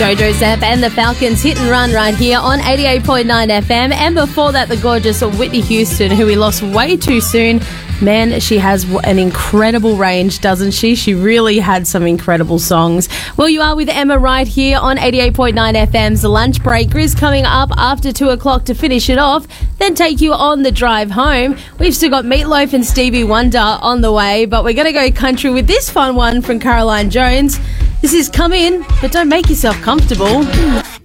Jojo Zep and the Falcons hit and run right here on 88.9 FM. And before that, the gorgeous Whitney Houston, who we lost way too soon. Man, she has an incredible range, doesn't she? She really had some incredible songs. Well, you are with Emma right here on 88.9 FM's Lunch Break. Grizz coming up after 2 o'clock to finish it off, then take you on the drive home. We've still got Meatloaf and Stevie Wonder on the way, but we're going to go country with this fun one from Caroline Jones. This is Come In, but don't make yourself comfortable.